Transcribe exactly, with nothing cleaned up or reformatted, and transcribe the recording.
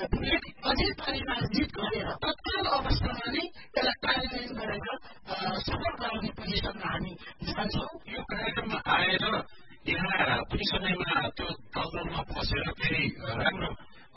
विधेयक अझै पारिमार्जित गरेर तत्काल अवस्थामा नै यसलाई कार्यान्वयन गरेर सफल गराउने पोजिसनमा हामी जान्छौँ। यो कार्यक्रममा आएर यहाँ कुनै समयमा त्यो दलदलमा फसेर फेरि राम्रो